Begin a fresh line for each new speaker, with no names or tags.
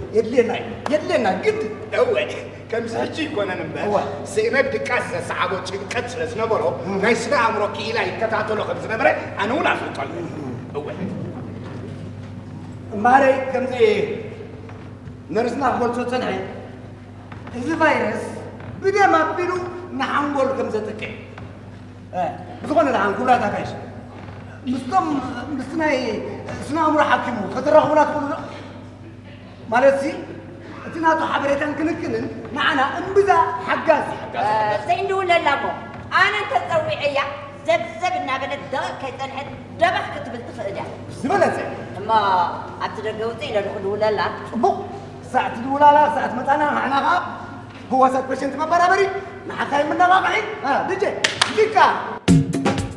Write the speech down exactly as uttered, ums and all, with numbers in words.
يدلنا يدلنا قد
أول كم زهجي كنا نبى سينب دكاسة صعبة تنكت لسنبرو نايسنا عمرك إلى يكتاتو لو خمسة نبرة أنا ولا في طول أول
ماري كم زي نرسنا قول صوتنا إذا فيروس بدي ما بيلو نحنقول كم زي تكي بتقول نحن كلها تكايش مستم مستناي سنا عمر حكيمو فترة ولا تقول مالتي أنتنا تحبرتن كنكنن معنا انبذا حجاز
سيندو ولا لابو أنا تسويعية زب زب النابل الدق كيتن حد دبح كتب التفقدة
زبلتي
ما أتدرجوتي إلى الحدود ولا لا
بو ساعة ولا لا ساعة متانا معنا غاب هو ساعة بشنت ما برابري مع خايم من غاب عين ها دجي ديكا